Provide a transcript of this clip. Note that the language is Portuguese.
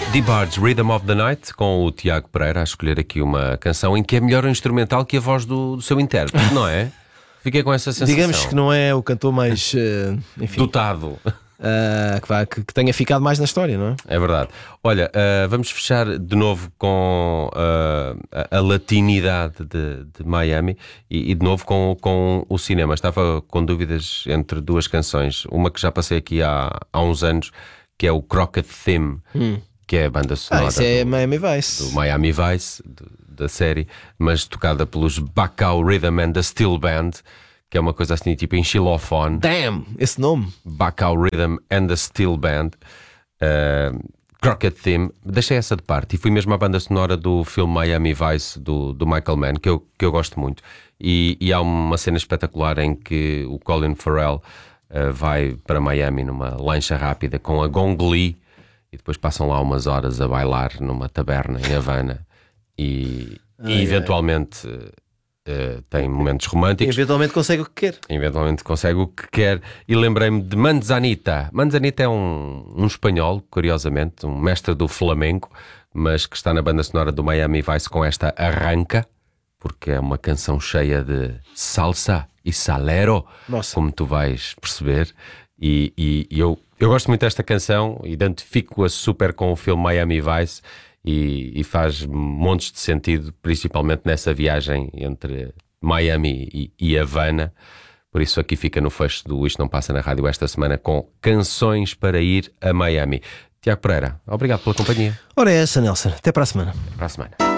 DeBarge, Rhythm of the Night, com o Tiago Pereira a escolher aqui uma canção em que é melhor o instrumental que a voz do seu intérprete, não é? Fiquei com essa sensação. Digamos que não é o cantor mais enfim, dotado. que tenha ficado mais na história, não é? É verdade. Olha, vamos fechar de novo com a latinidade de Miami e de novo com o cinema. Estava com dúvidas entre duas canções. Uma que já passei aqui há uns anos, que é o Crockett Theme, que é a banda sonora isso é Miami Vice. do Miami Vice, da série, mas tocada pelos Bacau Rhythm and the Steel Band, que é uma coisa assim tipo em xilofone. Damn, esse nome. Bacau Rhythm and the Steel Band, Crockett Theme. Deixei essa de parte e fui mesmo à banda sonora do filme Miami Vice do Michael Mann, que eu gosto muito. E há uma cena espetacular em que o Colin Farrell vai para Miami numa lancha rápida com a Gong Li e depois passam lá umas horas a bailar numa taberna em Havana e eventualmente tem momentos românticos. Eventualmente consegue o que quer. Eventualmente consegue o que quer. E lembrei-me de Manzanita. Manzanita é um espanhol, curiosamente, um mestre do flamenco, mas que está na banda sonora do Miami Vice com esta Arranca, porque é uma canção cheia de salsa e salero, como tu vais perceber. E eu gosto muito desta canção, identifico-a super com o filme Miami Vice e faz montes de sentido, principalmente nessa viagem entre Miami e Havana. Por isso aqui fica no fecho do Isto Não Passa na Rádio esta semana com canções para ir a Miami. Tiago Pereira, obrigado pela companhia. Ora é essa, Nelson. Até para a semana. Até para a semana.